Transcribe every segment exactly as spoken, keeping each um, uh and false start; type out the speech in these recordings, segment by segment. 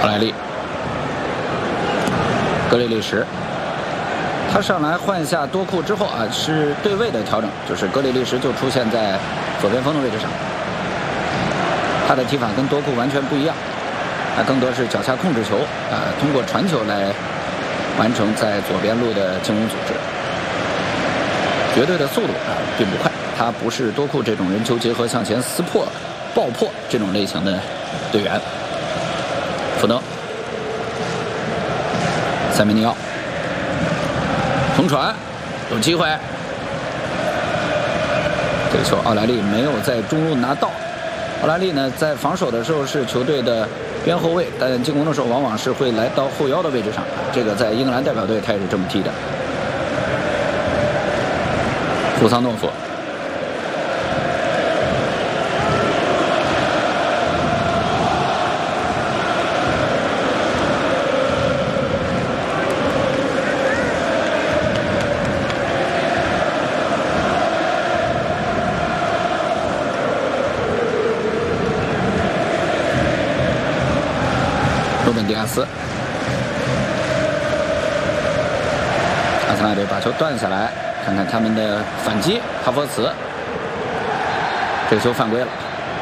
奥莱利、格雷利什，他上来换下多库之后啊，是对位的调整，就是格雷利什就出现在左边锋的位置上。他的踢法跟多库完全不一样，他更多是脚下控制球啊，通过传球来完成在左边路的进攻组织。绝对的速度啊，并不快，他不是多库这种人球结合向前撕破、爆破这种类型的队员。福德、塞梅尼奥。冲传，有机会。这个球奥莱利没有在中路拿到。奥莱利呢，在防守的时候是球队的边后卫，但进攻的时候往往是会来到后腰的位置上。这个在英格兰代表队他也是这么踢的。库桑诺夫。罗本迪亚斯，阿森纳队把球断下来，看看他们的反击。哈弗茨，这个球犯规了。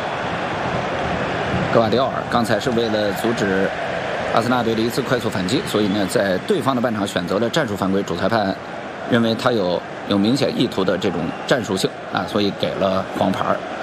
戈瓦迪奥尔刚才是为了阻止阿森纳队的一次快速反击，所以呢，在对方的半场选择了战术犯规。主裁判认为他有有明显意图的这种战术性啊，所以给了黄牌。